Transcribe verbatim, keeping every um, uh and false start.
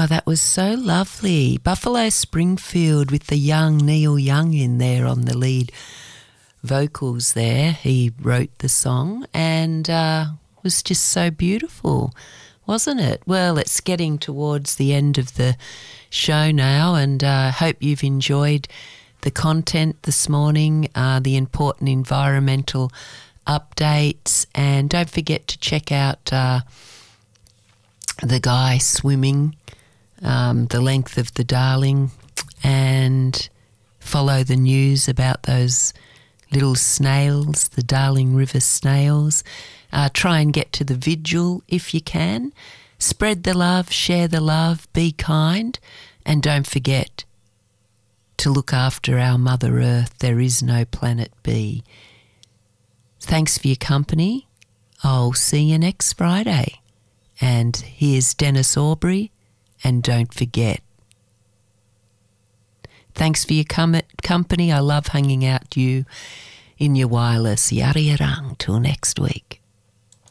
Oh, that was so lovely. Buffalo Springfield with the young Neil Young in there on the lead vocals there. He wrote the song and uh, was just so beautiful, wasn't it? Well, it's getting towards the end of the show now, and I uh, hope you've enjoyed the content this morning, uh, the important environmental updates, and don't forget to check out uh, the guy swimming um, the length of the Darling, and follow the news about those little snails, the Darling River snails. Uh, try and get to the vigil if you can. Spread the love, share the love, be kind, and don't forget to look after our Mother Earth. There is no planet B. Thanks for your company. I'll see you next Friday. And here's Dennis Aubrey, and don't forget. Thanks for your com- company. I love hanging out you in your wireless. Yara yarang. Till next week.